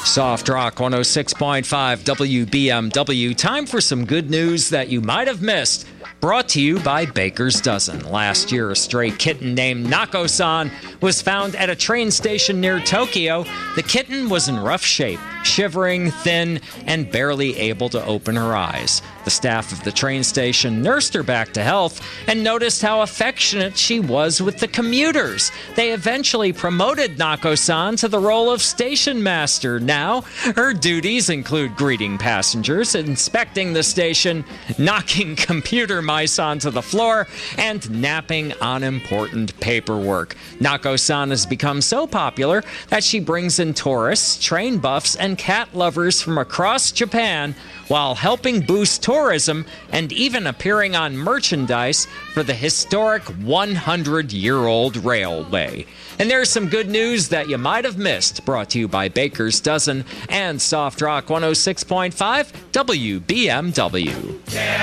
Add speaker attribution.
Speaker 1: Soft Rock 106.5 WBMW. Time for some good news that you might have missed. Brought to you by Baker's Dozen. Last year, a stray kitten named Nako-san was found at a train station near Tokyo. The kitten was in rough shape, shivering, thin, and barely able to open her eyes. The staff of the train station nursed her back to health and noticed how affectionate she was with the commuters. They eventually promoted Nako-san to the role of station master. Now, her duties include greeting passengers, inspecting the station, knocking computer mice onto the floor, and napping on important paperwork. Nako-san has become so popular that she brings in tourists, train buffs, and cat lovers from across Japan while helping boost tourism and even appearing on merchandise for the historic 100-year-old railway. And there's some good news that you might have missed, brought to you by Baker's Dozen and Soft Rock 106.5 WBMW.